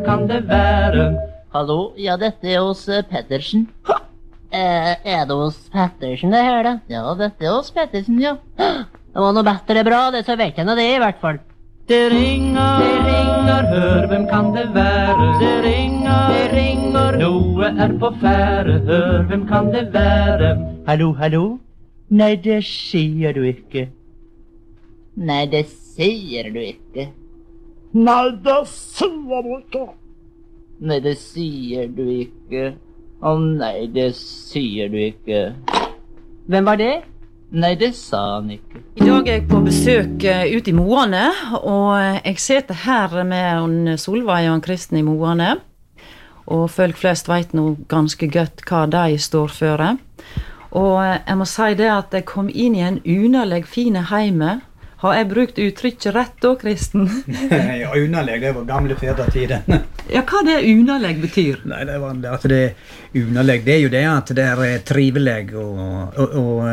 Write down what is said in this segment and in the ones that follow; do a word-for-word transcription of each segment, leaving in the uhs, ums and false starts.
hvem kan det være? Hallo, ja, dette er hos uh, Pettersen. Eh, er det hos Pettersen det her, da? Ja, dette er hos Pettersen, ja. Det var noe bedre bra, det, så vet jeg nå det i hvert fall. Det ringer, det ringer, hør, hvem kan det være? Det ringer, det ringer, noe er på fære, hør, hvem kan det være? Hallo, hallo? Nei, det sier du ikke. Nei, det sier du ikke. Nei, det sier du ikke. Nei, det sier du ikke. Å nei, det sier du ikke. Hvem var det? Nei, det sa han ikke. I dag er jeg på besøk uh, ute i Moane, og jeg sitter her med Solveig og Kristen i Moane. Og folk flest vet nå ganske godt hva de står for. Og uh, jeg må si det at jeg kom inn i en unaleg fine heime. Har jeg brukt uttrykket rett da, Kristen? Ja, unaleg, det var gamle fedretiden. Ja, hva det unaleg betyr? Nei, det var at det unaleg, det er jo det at det er trivelig og, og, og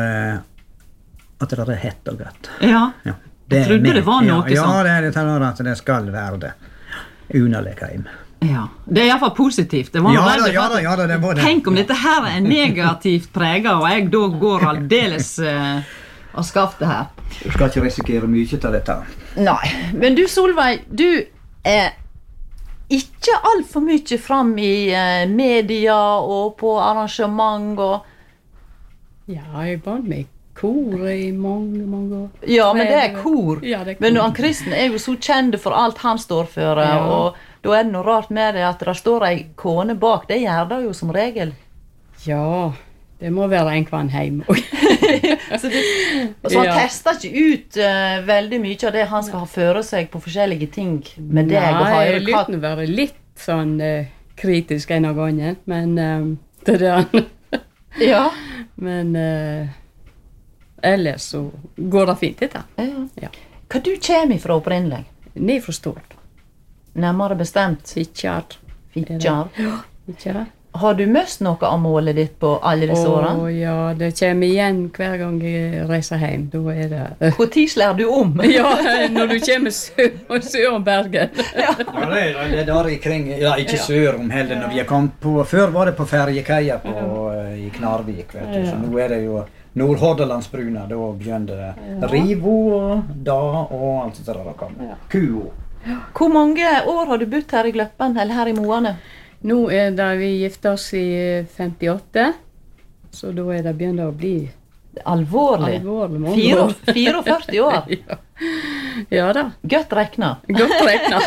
at det er hett og godt. Ja, ja jeg trodde med. Det var noe ja, sånt. Ja, det er det til at det skal være det. Unaleg heim. Ja, det er i hvert fall positivt. Det var ja, da, ja, da, ja, da, det var det. Tenk om dette her er negativt preget, og jeg da går aldeles uh, og skafter her. Du skal ikke risikere mye til dette. Nei, men du Solveig, du er ikke alt for mye fram i uh, media og på arrangement og... Ja, jeg var med kor i mange, mange år. Ja, men det er kor. Ja, det er kor. Men han Kristen er jo så kjent for alt han står for, ja. Og da er det noe rart med det at det står ei kone bak. Det gjør det jo som regel. Ja, det må være en kvann hjemme. så det, så han ja. tester ikke ut uh, veldig mye av det han skal ha føre seg på forskjellige ting med deg. Nei, og ha jeg lytter å være litt sånn uh, kritisk en av gangen, men um, det er det han. ja. Men uh, ellers så går det fint dette. Ja. Ja. Hva du kommer ifra opprinnelig? Ned fra Stord. Nærmere bestemt? Fitjar. Fitjar? Ja, Fitjar. Har du møst noe av målet ditt på alle disse Åh, årene? Ja, det kommer igjen hver gang jeg reiser hjem. Da er det... Uh, Hvor tid slår du om? ja, når du kommer sør, sør om Bergen. ja, ja det, er, det er der ikring, ja, ikke ja. sør om heller. Når vi er kommet på, før var det på ferjekaia på, uh, i Knarvik, vet du. Så nå er det jo Nordhordalandsbruna, da begynner det ja. Rivo og da og alt det der kommer. Ja. Kuo. Hvor mange år har du bodd her i Gløppen, eller her i Moane? Nå er det vi gifte oss i femtiåtte, så da er det begynner å bli alvorlig. Alvorlig Fire, fireogførti år. ja. ja da. Godt rekna. Godt rekna.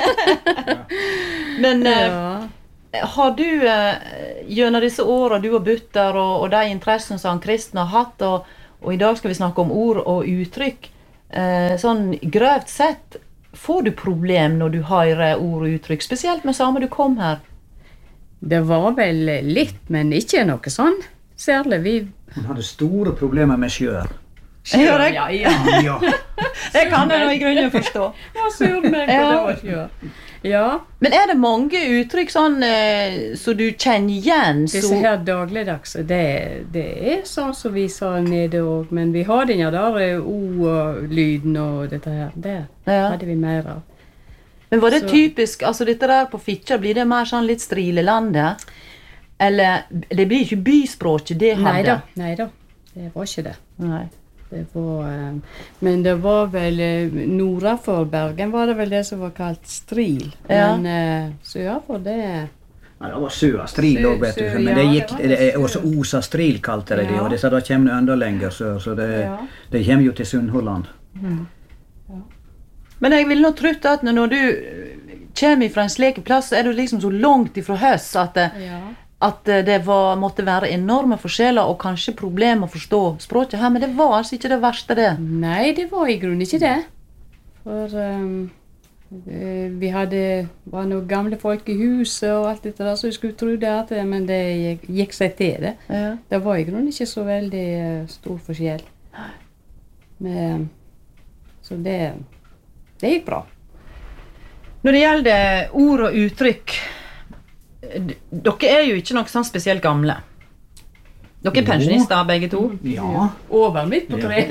Men ja. eh, har du eh, gjennom disse årene du har bodd der, og, og de interessene som Kristen har hatt, og, og i dag skal vi snakke om ord og uttrykk, eh, sånn grøvt sett, får du problem når du hører ord og uttrykk, spesielt med samme du kom her? Det var vel litt, men ikke noe sånn. Særlig vi... Hun hadde store problemer med sjøer. Sjøer, ja, ja. ja. Det kan jeg nå i grunnen forstå. Ja, sur meg på det var sjøer. Ja. Men er det mange uttrykk sånn, eh, så du kjenner igjen? Så... Disse her dagligdags, det, det er sånn som vi sa nede også, men vi har den ja der o og lyden og dette her. Det ja. hadde vi mer av. Men var det så. typisk, altså dette der på Fitjar, blir det mer sånn litt strilelandet? Eller, det blir ikke byspråket det hadde? Neida, neida, det var ikke det. Nei. Det var, men det var vel, norda for Bergen var det vel det som var kalt stril. Ja. Men så ja, for det... Ja, det var søa stril også, vet du, men det gikk, det er også Osa stril kalte det det, og det sa da kommer det enda lenger sør, så det, ja. det kommer jo til Sunnhordland. Mm. Ja. Men jeg vil nå trutte at når du kommer fra en slik plass, så er du liksom så langt ifra høst at, ja. at det var, måtte være enorme forskjeller og kanskje problemer å forstå språket her, men det var altså ikke det verste det. Nei, det var i grunnen ikke det. For um, vi hadde, var noen gamle folk i huset og alt dette der, så jeg skulle tro det at det, men det gikk seg til det. Ja. Det var i grunnen ikke så veldig uh, stor forskjell. Men, så det... Det gikk bra. Når det gjelder ord og uttrykk, dere er jo ikke noe sånn spesielt gamle. Dere er pensjonister, begge to? Ja. Over midt på tre.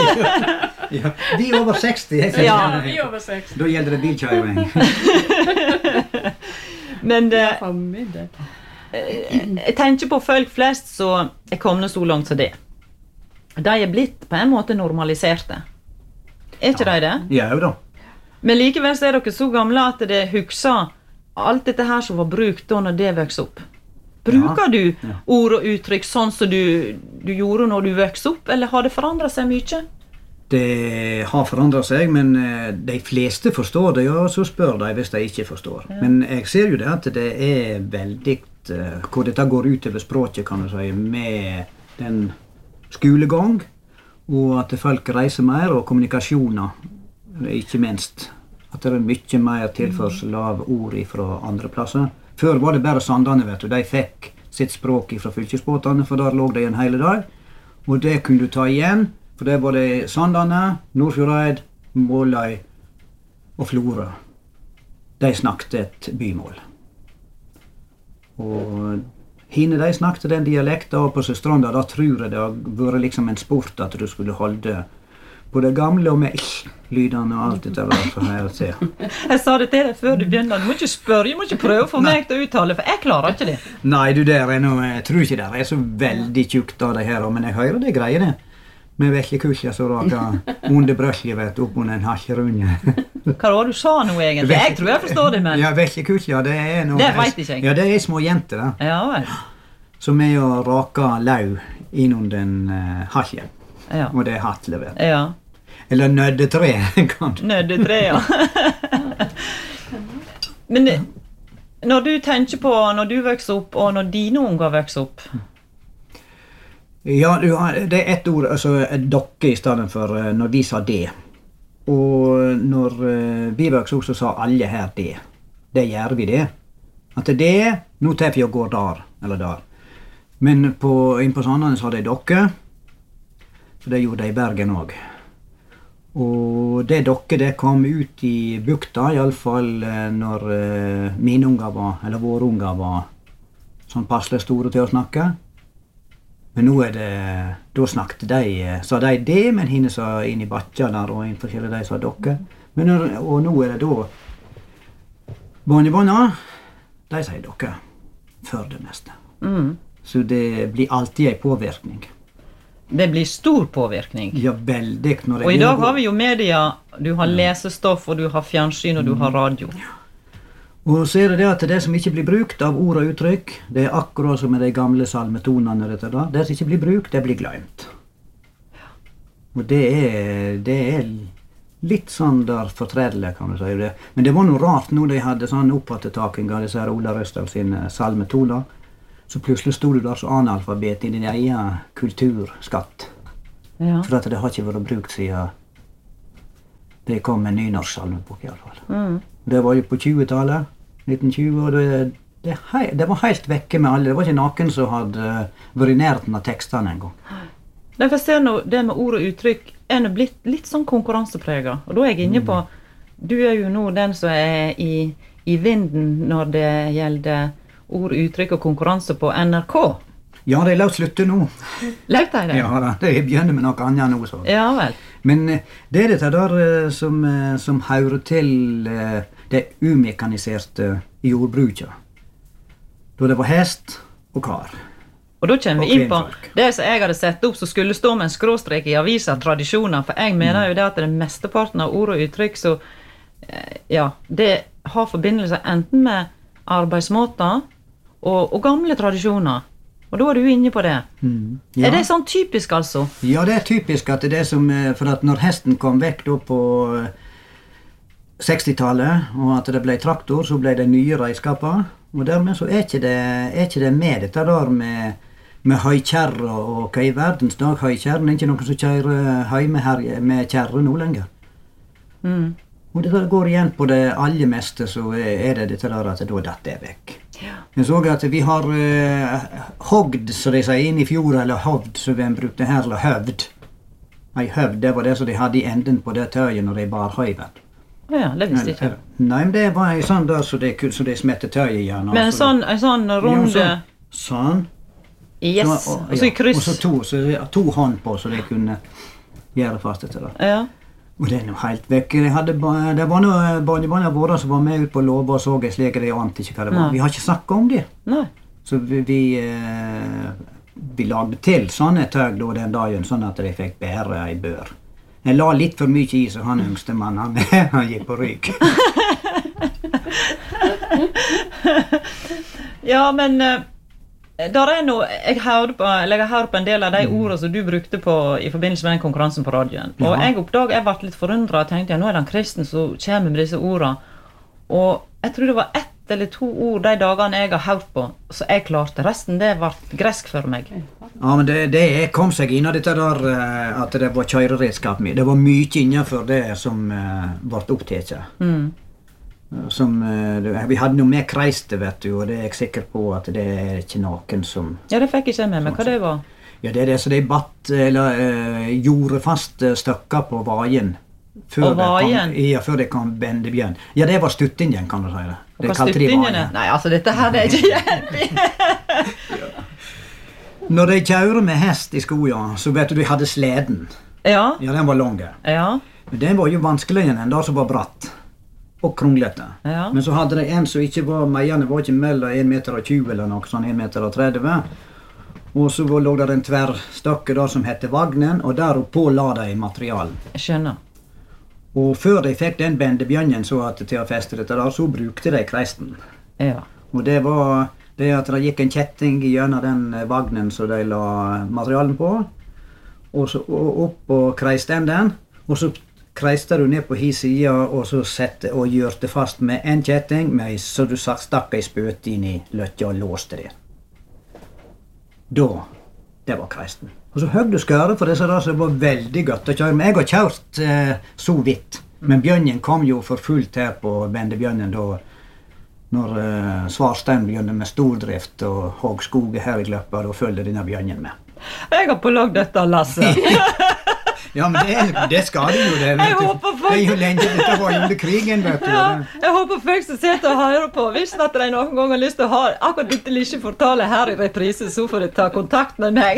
ja. Vi er over seksti. Ja, vi er over seksti. Da gjelder det bilkjøring. Men Ja, eh, for middag. jeg tenker på folk flest som er kommet så langt som det. De er blitt på en måte normaliserte. Er ikke de det? Ja, da. Men likevel så er dere så gamle at det husker alt dette her som var brukt da når det vokste opp. Bruker du Ja. ord og uttrykk sånn som du, du gjorde når du vokste opp, eller har det forandret seg mye? Det har forandret seg, men eh, de fleste forstår det, og så spør de hvis de ikke forstår. Men jeg ser jo det at det er veldig eh, hvor dette går ut over språket, kan du si, med den skolegang, og at folk reiser mer, og kommunikasjoner, ikke minst. At det er mye mer tilførsel av ord fra andre plasser. Før var det bare Sandane, vet du. De fikk sitt språk fra fylkesbåtene, for der lå de en hele dag. Og det kunne du ta igjen, for det var det Sandane, Nordfjordeid, Måløy og Florø. De snakket et bymål. Og hine de snakket den dialekten, og på Søstranda, da tror jeg det har vært liksom en sport at du skulle holde på det gamle og med lydene og alt dette der for her å se. Jeg sa det til deg før du begynner. Du må ikke spørre, du må ikke prøve å få meg til å uttale, for jeg klarer ikke det. Nei, du der er noe, jeg tror ikke det er så veldig tjukt av det her, men jeg hører det greier det. Med vekkekusja så raker under brøsje, vet du, opp under en halsjerunje. Hva var det du sa nå egentlig? Jeg tror jeg forstår det, men... Ja, vekkekusja, det er noe... Det vet ikke jeg. Ja, det er små jenter da, Ja vel. som er å rake lau innunder den uh, halsje. Ja. Og det er hatle, vet du. Ja. Eller nøddetre, kan du. Nøddetre, ja. Men eh, når du tenker på når du vokser opp, og når dine unger vokser opp, Ja, du har, det er ett ord, altså dokke i stedet for uh, når vi sa det. Og når uh, vi vokste opp, så sa alle her det. Det gjør vi det. At det er det, nå tar vi og går der, eller der. Men på, inn på Sandane sa de dokke, så det gjorde de i Bergen også. Og det dokke, det kom ut i bukta, i alle fall uh, når uh, mine unger var, eller våre unger var sånn passelig store til å snakke. Men nå er det, da snakket de, sa de det, men henne sa inn i batja der, og en forskjellig de sa dokke. Men, når- og nå er det da, barnebarna, de sier dokke, for det meste. mm, Så det blir alltid en påvirkning. det blir stor påvirkning. Ja, veldig. Når jeg Og i dag går- har vi jo media, du har lesestoff, og du har fjernsyn, og du har radio. Og så er det det at det som ikke blir brukt av ord og uttrykk, det er akkurat som med de gamle salmetonene, dette da. Det som ikke blir brukt, det blir glemt. Og det er, det er litt sånn der fortredelig, kan du si det. Men det var noe rart når de hadde sånn opphattetaking av disse her Ola Røsdal sine salmetoner. Så plutselig stod du der som analfabet i din egen kulturskatt. Ja. For at det har ikke vært brukt siden det kom en nynorsk salmebok i alle fall. Mm. Det var jo på tjuetallet, nitten tjue, og det, det, hei- det var helt vekke med alle. Det var ikke noen som hadde vært i nærheten av tekstene en gang. Derfor ser nå det med ord og uttrykk er nå blitt litt sånn konkurransepreget. Og da er jeg inne på, du er jo nå den som er i, i vinden når det gjelder ord, uttrykk og konkurranse på N R K. Ja, de la oss slutte nå. Lærte jeg det? Ja, da, de begynner med noe annet nå. Så. Ja vel. Men eh, det er dette der eh, som, eh, som hører til eh, det umekaniserte i jordbruket. Da det var hest og kar. Og da kommer vi Og inn på kvinnfolk. det som jeg hadde sett opp som skulle stå med en skråstrek i aviser, tradisjoner, for jeg mener jo det at det mesteparten av ord og uttrykk så, eh, ja, det har forbindelse enten med arbeidsmåter og, og gamle tradisjoner. Og da er du inne på det. Mm. Ja. Er det sånn typisk altså? Ja, det er typisk at det er det som eh, For at når hesten kom vekk da på eh, sekstitallet, og at det ble traktor, så ble det nye redskaper. Og dermed så er ikke det, er ikke det med dette der med, med høykjerre og hva i verdens dag høykjerren er ikke noen som kjører høy med, her, med kjerre nå lenger. Mm. Og det går igjen på det aller meste, så er det dette der at da datt det vekk. Jeg så at vi har uh, hogd, så de sier, inn i fjor, eller hovd, så vi brukte her, eller høvd. Nei, høvd, det var det som de hadde i enden på det tøyet når de bar høyved. Å ja, det visste jeg ikke. Nei, men det var en sånn der så de, så de smette tøyet igjen. Men en sånn, en sånn runde Ja, sånn. sånn. Yes, Så, og, og så i ja, kryss. Og så to, så to hånd på, så de kunne gjøre fast etter det. Ja. Og det er nå helt vekk. Jeg hadde, ba- det var noe barnebarna våre som var med ut på låva og så jeg slik, jeg ante ikke hva det var. Nei. Vi har ikke snakket om det. Nei. Så vi, vi, eh, vi lagde til sånne tøg da den dagen, sånn at de fikk bære ei bør. Jeg la litt for mye i, så han yngste mann, han, han gikk på rygg. Ja, men eh, der er noe, jeg hørte på, eller jeg har hørt på en del av de ordene som du brukte på i forbindelse med den konkurransen på radioen. Og Ja. jeg oppdaget, jeg ble litt forundret og tenkte, ja, nå er det en kristen som kommer med disse ordene. Og jeg tror det var ett eller to ord de dagene jeg har hørt på, så jeg klarte. Resten, det ble gresk for meg. Ja, men det, det kom seg inn av dette der, eh, at det var kjøreredskap med. Det var mye innenfor det som uh, ble opptatt. Mm. Som, eh, det- vi hadde noe med kreiste, vet du, og det er jeg sikker på at det er ikke noen som... Ja, det fikk ikke jeg med meg. Hva det var? Ja, det er det, så de batt, eller uh, gjorde fast eh, stykker på vaien. Før På det kom- vaien? Ja, før det kom bendebjørn. Ja, det var stuttingen, kan du si det. Og Det hva kalte de stuttingene? vaien. Nei, altså, dette her det er ikke hjelp i. Når de kjører med hest i skoja, så vet du, de hadde sleden. Ja, Ja, den var lang. ja, Men den var jo vanskeligere enn det som var bratt. Og kronglete. ja. Men så hadde de en som ikke var meierne, var ikke mellom en meter og tjue eller noe sånn, en meter og tretti. Og så var- lå det en tverrstokke der som hette vagnen, og der oppå la de materialen. Jeg skjønner. Og før de fikk den bendebjørnen så at til å feste dette der, så brukte de kreisten. Ja. Og det var det at det gikk en kjetting gjennom den eh, vagnen som de la materialen på, og så og opp på kreistenden, og så kreiste du ned på hi sida, og så sette og gjørte fast med en kjetting, med ei- så du sak- stakk ei spøt inn i løkka og låste det. Da, det var kreisten. Og så høgg du skøret for disse der som var veldig godt å kjøre. Men jeg har kjørt eh, så vidt. Men bjørnen kom jo for fullt her på bendebjørnen da, når eh, Svarstein begynte med stordrift og hogg skoger her i Gløppa, da følger denne bjørnen med. Jeg har pålagt dette, Lasse. Ja, men det, det skal de jo, det. Jeg vet du. håper folk- Det er jo lenge, dette var jo under krigen, vet du. Ja, jeg håper folk som sitter og hører på, hvis at de noen gang har lyst til å ha akkurat dette lille fortalet her i reprise, så får de ta kontakt med meg.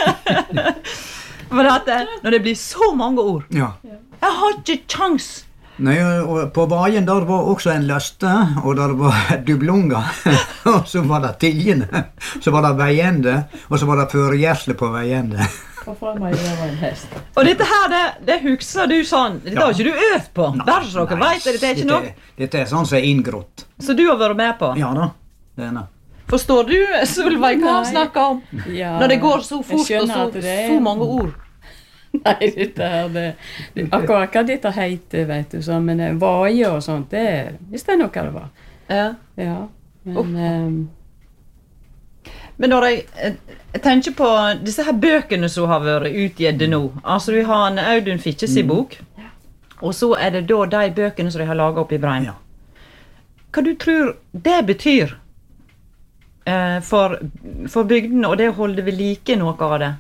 For at det, når det blir så mange ord, Ja. jeg har ikke kjangs. Nei, og på Vaien der var også en løste, og der var dublunga, og så var det tiljene, så var det veiende, og så var det føregjersle på veiende. Hva fra meg det var en hest? Og dette her, det, det husker du sånn. Dette Ja. har ikke du øvd på. Bare så dere vet det, dette er ikke dette, noe dette er sånn som er inngrodd. som du har vært med på. Ja da, det er det. Forstår du, Solveig, hva han Nei. snakker om? Ja, Når det går så jeg fort og skjønner så, at det er- så mange ord. Nei, dette her, det, det akkurat hva dette heter, vet du, sånn, men eh, vaie og sånt, det visste jeg nok hva det var. Ja. Ja, men Uff. ehm, Men når jeg, jeg, jeg tenker på disse her bøkene som har vært utgitt nå. Altså vi har en Audun Fitches i bok, og så er det da de bøkene som de har laget opp i Breim. Ja. Hva du tror det betyr eh, for, for bygdene, og det å holde ved like noe av det?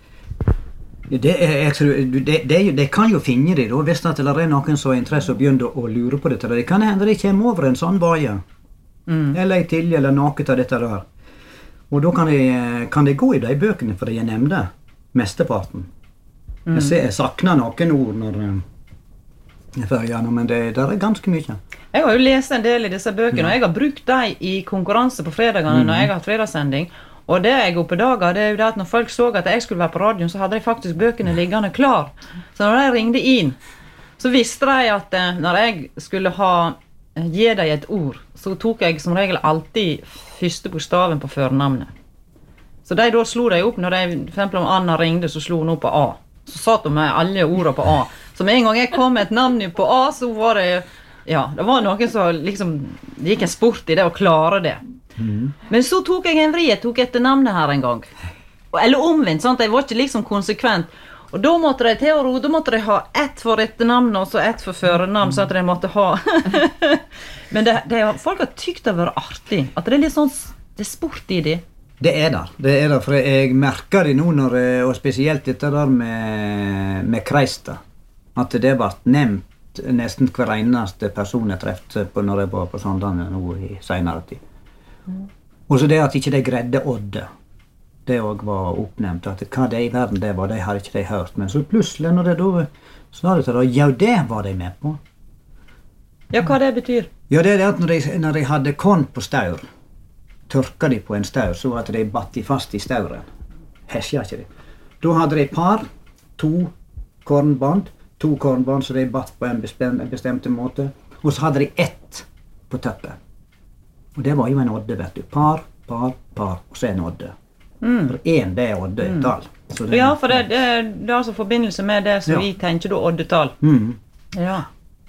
Det, er, jeg tror, det, det, er jo- de kan jo finne det da, hvis at det er noen som har interesse og begynner å lure på dette. Det kan hende de kommer over en sånn vaie, eller ei tilje, eller noe av dette der. Og da kan de, kan de gå i de bøkene, for de er nevnte, mesteparten. Jeg, ser, jeg sakner noen ord når eh, jeg fører gjennom, men det, det er ganske mye. Jeg har jo lest en del i disse bøkene, og jeg har brukt dem i konkurranse på fredagene når jeg har hatt fredagssending. Og det jeg oppdaget, det er jo det at når folk så at jeg skulle være på radioen, så hadde de faktisk bøkene liggende klar. Så når de ringte inn, så visste de at eh, når jeg skulle ha eh, gi dem et ord, så tok jeg som regel alltid første bokstaven på førnavnet. Så de da slo de opp, når de, for eksempel om Anna ringte, så slo hun opp på A. Så satt hun med alle ordene på A. Så med en gang jeg kom med et navn på A, så var det, ja, det var noen som liksom, det gikk en sport i det å klare det. Men så tok jeg en vri, jeg tok etter navnet her en gang. Og- Eller omvendt, sant? Jeg var ikke liksom konsekvent. Og da måtte de til å ro, da måtte de ha ett for etternavn og så ett for førernavn, så at de måtte ha. Men det, det, folk har tykt det har vært artig, at det er litt sånn, det er sport i det. Det er der, det er der, for jeg merker det nå, når, jeg- og spesielt dette der med, med kreista, at det ble nevnt nesten hver eneste person jeg trefte på når jeg var på Sandane nå i senere tid. Og så det at ikke de greide Odde, det også var oppnevnt, at hva det i verden det var, det har ikke de hørt, men så plutselig når det da Så sa de til det, ja, det var de med på. Ja, hva det betyr? Ja, det er det at når de, når de hadde korn på staur, tørka de på en staur, så at de batt de fast i stauren. Hesja ikke de. Da hadde de par, to kornband, to kornband så de batt på en bestemt, en bestemt måte, og så hadde de ett på tøppet. Og det var jo en odde, vet du. Par, par, par, og så en odde. Mm. For en, det er oddetall. Mm. Ja, for det, det, det er altså forbindelse med det som ja. Vi tenker da oddetall. Mm. Ja.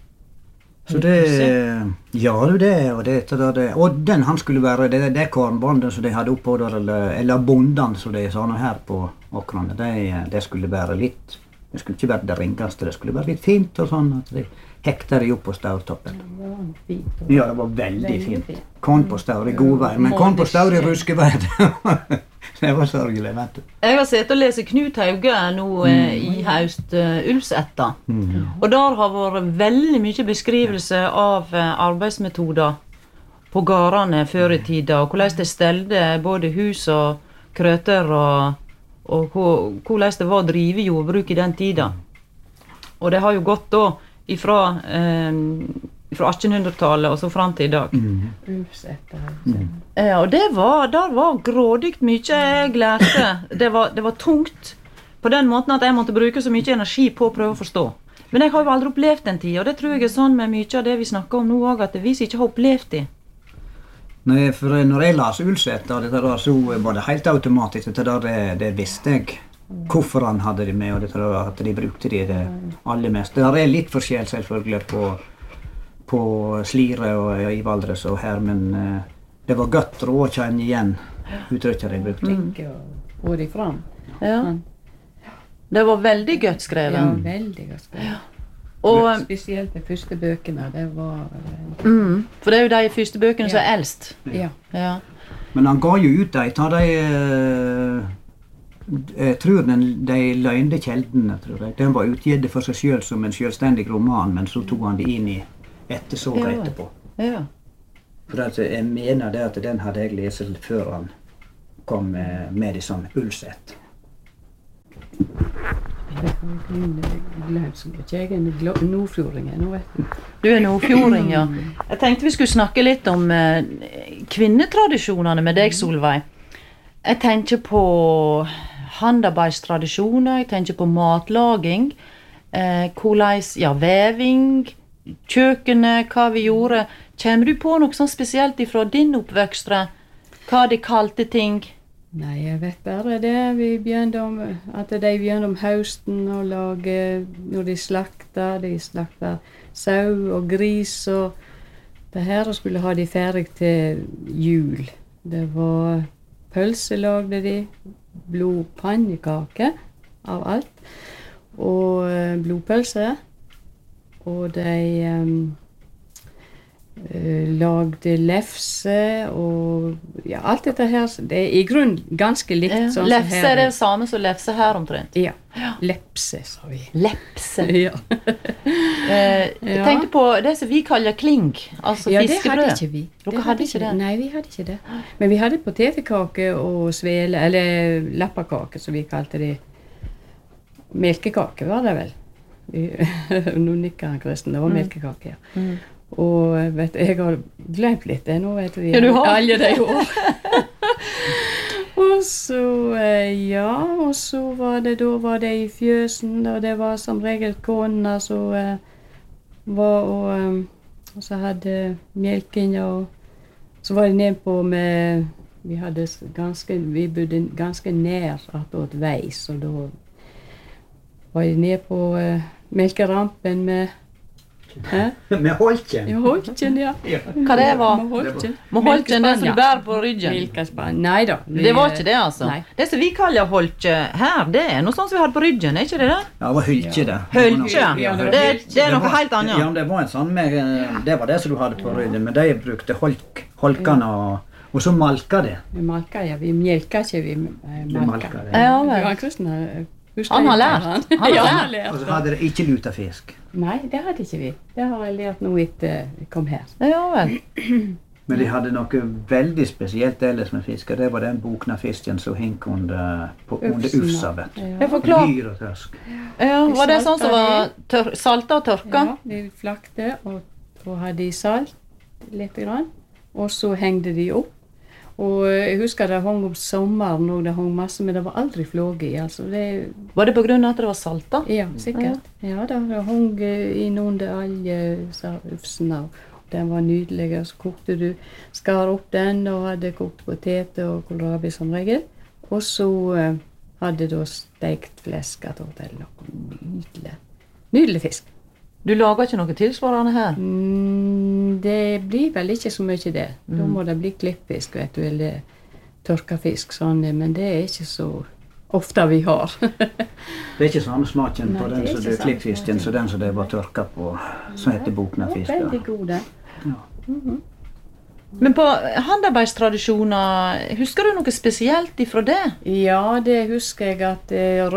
Så det, ja du det, og det, det, det odden han skulle være, det, det kornbåndet som de hadde oppå der, eller, eller bonden som de sa nå her på åkrene, det, det skulle være litt, det skulle ikke være det ringeste, det skulle være litt fint og sånn, at de hekta de opp på staurtoppen. Det var fint. Ja, det var veldig, veldig fint. fint. Korn på staur i god vei, men korn på staur i ruskevei, det var sørgelig, vet du. Jeg har sett og lese Knut Hauge nå eh, i haust uh, Ulvsetta, mm. og der har vært veldig mye beskrivelse av uh, arbeidsmetoder på gårdene før i tida, og hvordan de stelte både hus og krøter, og, og hvordan det var å drive jordbruk i den tida. Og det har jo gått da ifra, eh, ifra attenhundretallet og så frem til i dag. Mm. Ulvsetta. Mm. Ja, og det var, der var grådigt mye jeg lærte. Det var, det var tungt på den måten at jeg måtte bruke så mye energi på å prøve å forstå. Men jeg har jo aldri opplevd den tid, og det tror jeg er sånn med mye av det vi snakker om nå også, at det viser ikke har opplevd det. Nei, for når jeg las Ulvsetta, så var det helt automatisk, det, der, det, det visste jeg. Hvorfor han hadde de med, og det, at de brukte de det aller mest. Det er litt forskjell selvfølgelig på, på Slire og i Valdres og her, men uh, det var godt å kjenne igjen uttrykket de brukte. Mm. Og de fram. Ja. Det var veldig godt skrevet. Ja, veldig godt skrevet. Ja. Og, spesielt de første bøkene, det var... Mm, for det er jo de første bøkene ja. Som er eldst. Ja. Ja. Men han ga jo ut de, ta de... Uh, Jeg tror den, de løgnde kjeldene, tror jeg. Den var utgitt for seg selv som en selvstendig roman, men så tog han det inn i ettersåret ja. Etterpå. Ja. For at jeg mener det at den hadde jeg lest før han kom med, med det som Ulvsett. Jeg er nordfjording nå, vet du. Du er nordfjording, ja. Jeg tenkte vi skulle snakke litt om eh, kvinnetradisjonene med deg, Solveig. Jeg tenker på handarbeidstradisjoner, jeg tenker på matlaging, eh, hvordan, ja, veving, kjøkkenet, hva vi gjorde. Kommer du på noe sånn spesielt ifra din oppvøkstre? Hva de kalte ting? Nei, jeg vet bare det. Vi begynte om, at de begynte om høsten å lage, når de slakta, de slakta sau og gris, og det her skulle ha de ferdig til jul. Det var pølse lagde de, blodpannekake av alt, og uh, blodpølse, og de um, uh, lagde lefse, og ja, alt dette her, det er i grunn ganske likt. Ja. Sånn lefse er det samme som lefse her omtrent? Ja, ja. Lepse, sa vi. Lepse? Ja. eh, jeg tenkte på det som vi kaller kling, altså ja, fiskebrød. Ja, det hadde ikke vi. Dere hadde ikke det? Nei, vi hadde ikke det. Men vi hadde potetekake og svele, eller lappakake, som vi kalte det. Melkekake var det vel. Nå nikker han, Kristen, det var mm. melkekake, ja. Mm. Og vet du, jeg har glemt litt det nå, vet du. Ja, du har? Alle de år. Og så, ja, og så var det, da var det i fjøsen, og det var som regel kona som uh, var, og, um, og så hadde melken, og så var det ned på med, vi hadde ganske, vi bodde ganske nær attåt vei, så da var jeg ned på uh, melkerampen med med holken? Ja, holken, ja. Hva det var? Med holken. Med holken, det som du bærer på ryggen? Melkespann, nei da. Vi, det var ikke det, altså? Nei. Det som vi kaller holke her, det er noe sånt som vi hadde på ryggen, er ikke det det? Ja, det var hylke, det. Hylke? Ja, det, det er noe helt annet. Ja, det var en sånn med, det var det som du hadde på ryggen, men de brukte holk, holkene, og, og så malka det. Vi malka, ja. Vi mjelka ikke, vi malka. malka det. Ja, vel. Ja, Kristen har Han har lært. Han har ja, lært. Og så hadde det ikke luta fisk. Nei, det hadde ikke vi. Det har jeg lært nå etter jeg kom her. Ja vel. Men de hadde noe veldig spesielt ellers med fisk, og det var den boknafisken som hink under, på, under Ufsen, ufsa, vet du. Ja. Jeg forklar. Lyr og tørsk. Ja, var det sånn som var tør salta og tørka? Ja, de flakte og, og hadde i salt litt grann, og så hengde de opp. Og jeg husker det hang om sommeren og det hang masse, men det var aldri flåge i, altså. Det, Var det på grunn av at det var salta? ja, sikkert. Ja, da, det hang inn under alle ufsene, og den var nydelig, og så kokte du, skar opp den, og hadde kokt poteter og kålrabi som regel, og så uh, hadde da steikt flesk, eller noe nydelig, nydelig fisk. Du lager ikke noe tilsvarende her? Mm, det blir vel ikke så mye det. Da må det bli klippfisk, vet du, eller tørka fisk, sånn, men det er ikke så ofte vi har. Det er ikke samme smaken Nei, på det den er som ikke det er samme klippfisken, smaken. som den som det var tørka på, som heter boknafisk. Veldig god, den. Ja. Men på handarbeidstradisjoner, husker du noe spesielt ifra det? Ja, det husker jeg at eh,